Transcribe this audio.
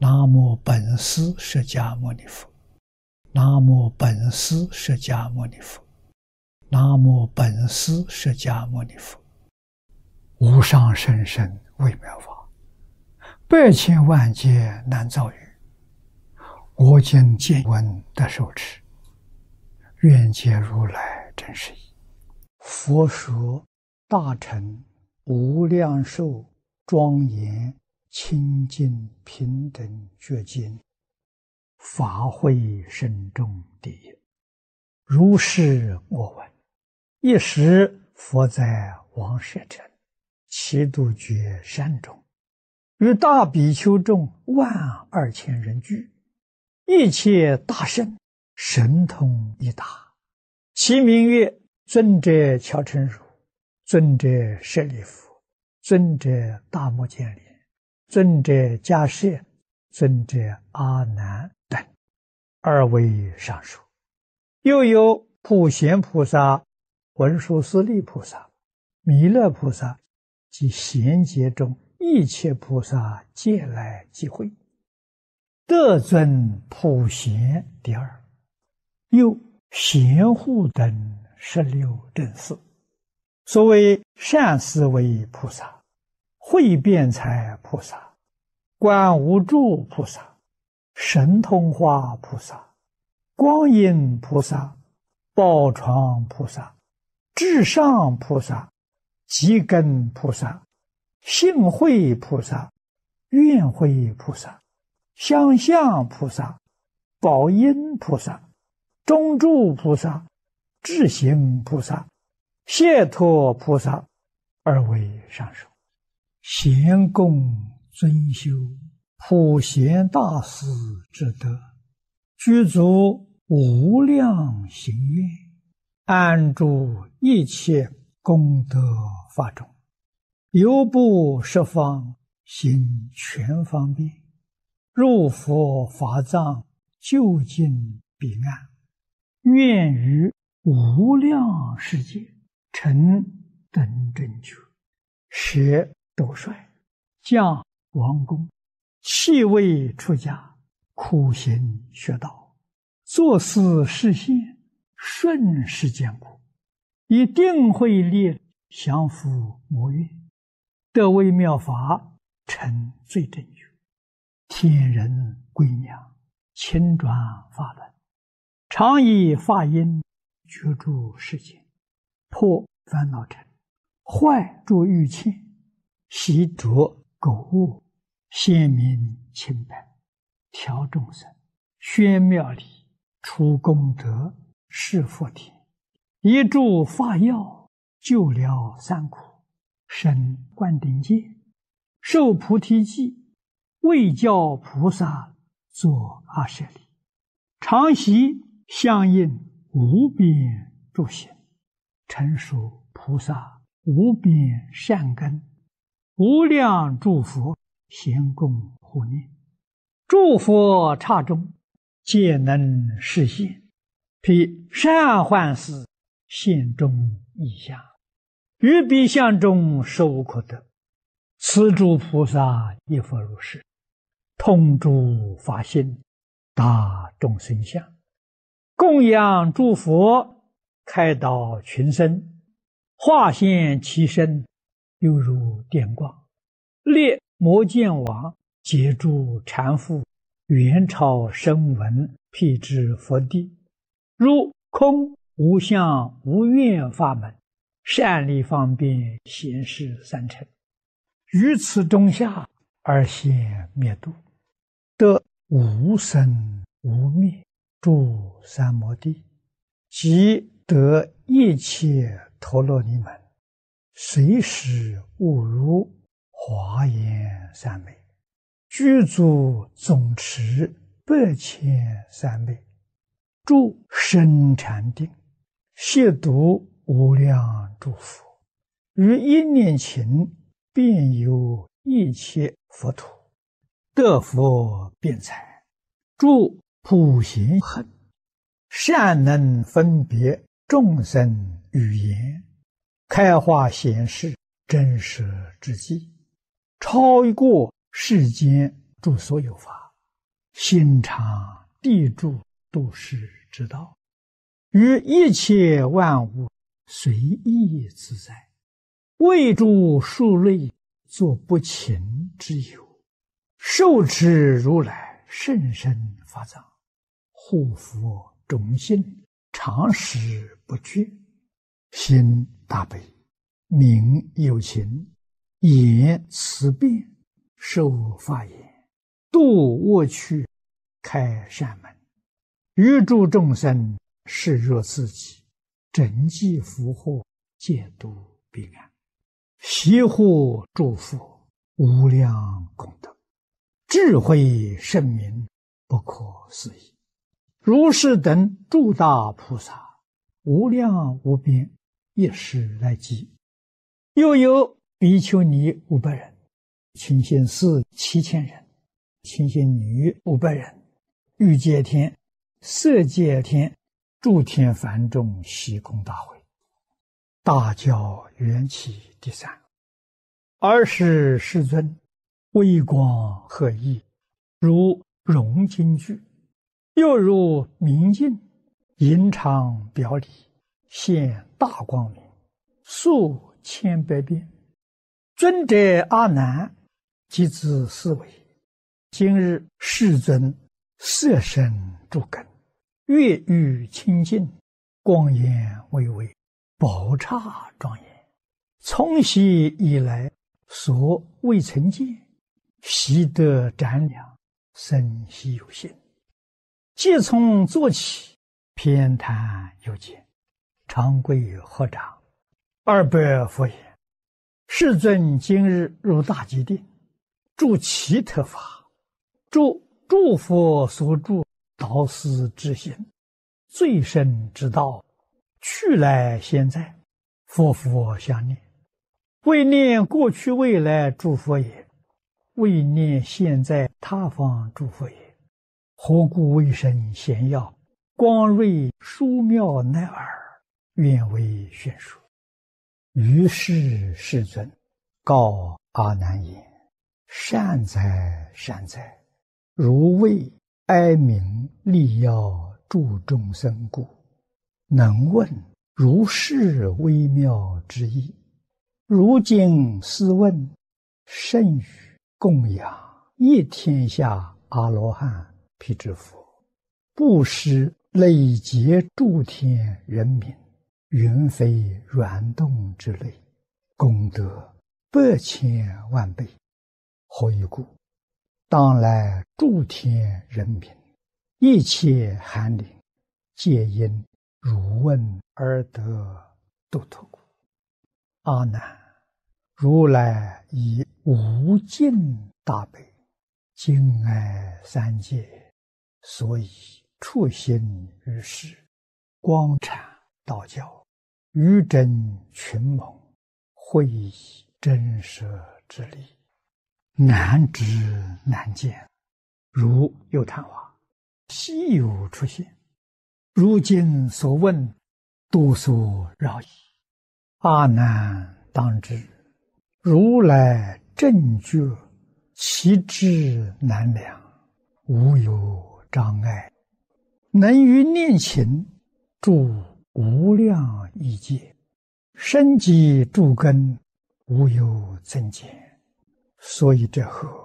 南无本师释迦牟尼佛，南无本师释迦牟尼佛，南无本师释迦牟尼佛。无上甚深微妙法，百千万劫难遭遇。我今见闻得受持，愿解如来真实义。佛说大乘无量寿庄严清净平等觉经，法会深重第一。如是我闻，一时佛在王舍城祇度觉山中，与大比丘众12000人聚，一切大圣神通一达，其名曰尊者乔陈如、尊者舍利弗、尊者大目犍连、尊者迦叶、尊者阿难等二位上首。又有普贤菩萨、文殊师利菩萨、弥勒菩萨及贤劫中一切菩萨皆来集会，得尊普贤第二。又贤护等16正士，所谓善思维菩萨、慧辩才菩萨、观无住菩萨、神通化菩萨、光阴菩萨、宝床菩萨、至上菩萨、极根菩萨、性慧菩萨、愿慧菩萨、相向菩萨、宝音菩萨、中住菩萨、智行菩萨、解脱菩萨二位上首。贤供尊修普贤大士之德，具足无量行愿，安住一切功德法中，犹不十方行全方便，入佛法藏，究竟彼岸，愿于无量世界成等正觉，舍斗率，降王宫，弃位出家，苦行学道，作事实现，顺世间果，以定慧力降伏魔怨，得微妙法，成最正觉，天人归娘，亲转法轮，常以法音觉住世间，破烦恼尘，坏诸欲嗔，习着垢恶，显明清白，调众生，宣妙理，除功德，示佛田，一助法药，救了三苦，生灌顶戒，受菩提记，为教菩萨作阿舍利，常习相应无边诸行，成熟菩萨无边善根，无量诸佛咸供护念，诸佛刹中皆能实现，披善幻事现中异相，于彼相中受可得。此诸菩萨亦复如是，通诸法性，达众生相，供养诸佛，开导群生，化现其身，犹如电光，列摩犍王，截住缠缚，元朝声闻，辟支佛地，如空无相无愿法门，善利方便显示三乘，于此中下而现灭度，得无生无灭诸三摩地，即得一切陀罗尼门，随时悟如华严三昧，具足总持8,000三昧，住深禅定，亵渎无量诸佛，于一念勤遍游一切佛土，得佛辩才，住普贤行，善能分别众生语言，开化显示真实之际，超过世间诸所有法， 心常地住度世之道，于一切万物随意自在，为诸数类作不勤之有，受持如来甚深法藏，护佛众信，常时不绝，心大悲，名有情，言慈辩，受法言，度恶趣，开善门，于诸众生视若自己，整济福祸，戒度彼岸，悉护诸佛，无量功德，智慧圣明，不可思议。如是等诸大菩萨，无量无边，一时来集。又有比丘尼500人，清心寺7000人，清心女500人，欲界天、色界天、诸天梵众悉空大会。大教缘起第3。尔时世尊微光赫熠，如融金具，又如明镜，银常表里，现大光明，数千百遍。尊者阿难即自思维：今日世尊色身诸根，月欲清净，光颜巍巍，宝刹庄严，从昔以来所未曾见，习得瞻量，生希有心。即从坐起，偏袒有见，长跪合掌，200佛言：世尊今日入大吉定，住其特法，诸佛所住导师之心，最深之道，去来现在，佛相念，为念过去未来诸佛也，为念现在他方诸佛也。何故为生显耀，光瑞殊妙乃尔，愿为宣说。于是世尊告阿难言：善哉善哉，如为哀鸣利要助众生故，能问如是微妙之意。如今斯问，甚于供养一天下阿罗汉辟支佛，布施累劫诸天人民，云非软动之类，功德100千万倍。何以故？当来诸天人民，一切寒灵，皆因汝问而得度脱故。阿难，如来以无尽大悲，敬爱三界，所以处心于世，光阐道教，于真群蒙，会以真实之理，难知难见，如有昙花，稀有出现。如今所问，多所扰矣。阿难当知，如来正觉，其智难量，无有障碍，能于念勤，住无量亿界，深积诸根，无有增减。所以这何